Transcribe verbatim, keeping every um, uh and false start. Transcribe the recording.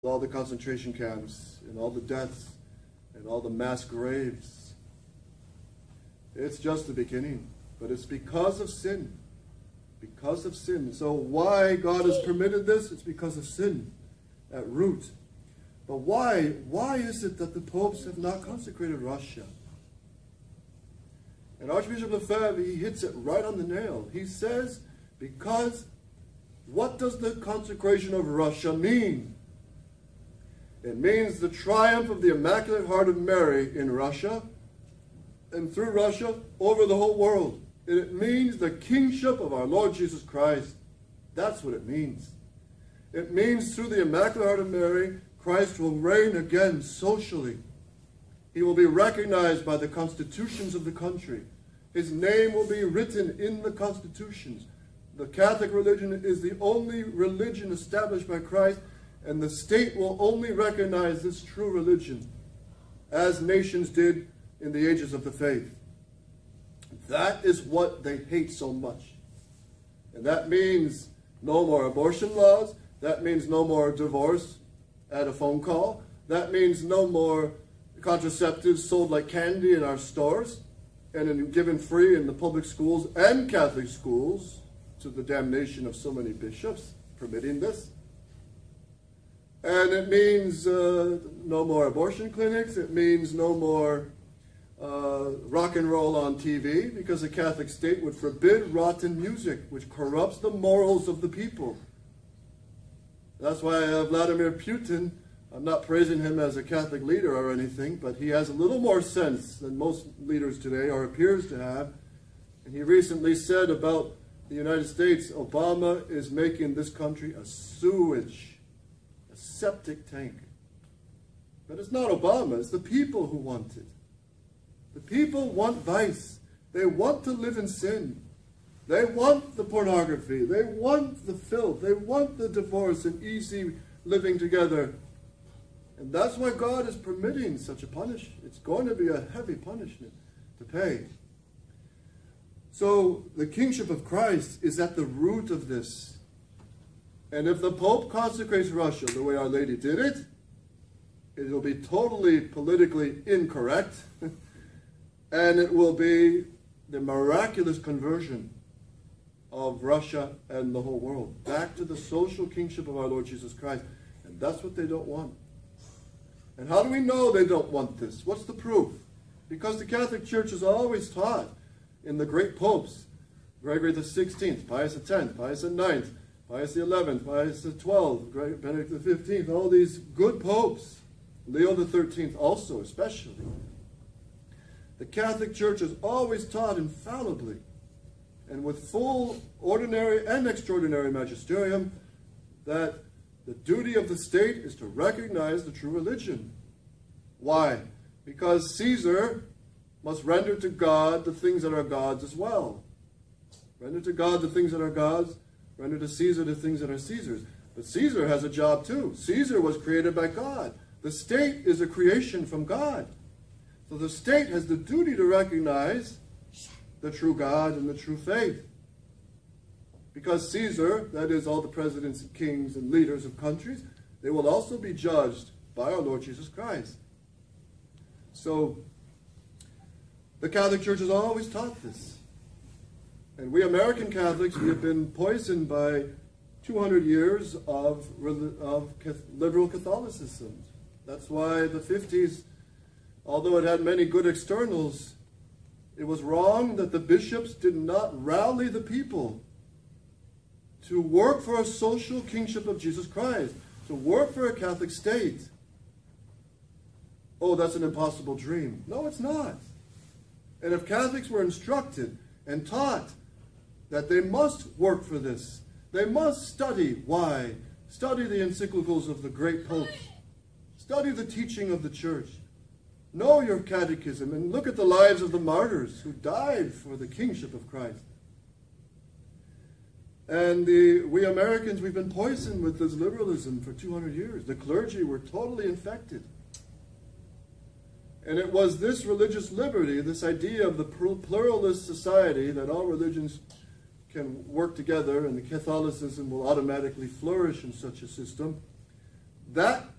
all the concentration camps and all the deaths and all the mass graves. It's just the beginning, but it's because of sin. Because of sin. So why God has permitted this? It's because of sin at root. But why? Why is it that the popes have not consecrated Russia? And Archbishop Lefebvre, he hits it right on the nail. He says, because what does the consecration of Russia mean? It means the triumph of the Immaculate Heart of Mary in Russia and through Russia over the whole world. It means the kingship of our Lord Jesus Christ. That's what it means. It means through the Immaculate Heart of Mary, Christ will reign again socially. He will be recognized by the constitutions of the country. His name will be written in the constitutions. The Catholic religion is the only religion established by Christ, and the state will only recognize this true religion, as nations did in the ages of the faith. That is what they hate so much. And that means no more abortion laws. That means no more divorce at a phone call. That means no more contraceptives sold like candy in our stores and in, given free in the public schools and Catholic schools, to the damnation of so many bishops permitting this. And it means uh, no more abortion clinics. It means no more uh, rock and roll on T V, because the Catholic state would forbid rotten music, which corrupts the morals of the people. That's why uh, Vladimir Putin, I'm not praising him as a Catholic leader or anything, but he has a little more sense than most leaders today, or appears to have. And he recently said about the United States, Obama is making this country a sewage, a septic tank. But it's not Obama, it's the people who want it. The people want vice. They want to live in sin. They want the pornography. They want the filth. They want the divorce and easy living together. And that's why God is permitting such a punishment. It's going to be a heavy punishment to pay. So the kingship of Christ is at the root of this. And if the Pope consecrates Russia the way Our Lady did it, it will be totally politically incorrect. And it will be the miraculous conversion of Russia and the whole world back to the social kingship of our Lord Jesus Christ. And that's what they don't want. And how do we know they don't want this? What's the proof? Because the Catholic Church has always taught in the great popes, Gregory the sixteenth, Pius the tenth, Pius the ninth, Pius the eleventh, Pius the twelfth, Benedict the fifteenth, all these good popes, Leo the thirteenth also especially. The Catholic Church has always taught infallibly and with full ordinary and extraordinary magisterium that the duty of the state is to recognize the true religion. Why? Because Caesar must render to God the things that are God's as well. Render to God the things that are God's, render to Caesar the things that are Caesar's. But Caesar has a job too. Caesar was created by God. The state is a creation from God. So the state has the duty to recognize the true God and the true faith. Because Caesar, that is all the presidents and kings and leaders of countries, they will also be judged by our Lord Jesus Christ. So the Catholic Church has always taught this. And we American Catholics, we have been poisoned by two hundred years of, of liberal Catholicism. That's why the fifties, although it had many good externals, it was wrong that the bishops did not rally the people to work for a social kingship of Jesus Christ, to work for a Catholic state. Oh, that's an impossible dream. No, it's not. And if Catholics were instructed and taught that they must work for this, they must study why, study the encyclicals of the great popes, study the teaching of the church, know your catechism, and look at the lives of the martyrs who died for the kingship of Christ. And the, we Americans, we've been poisoned with this liberalism for two hundred years. The clergy were totally infected. And it was this religious liberty, this idea of the pluralist society, that all religions can work together and the Catholicism will automatically flourish in such a system, that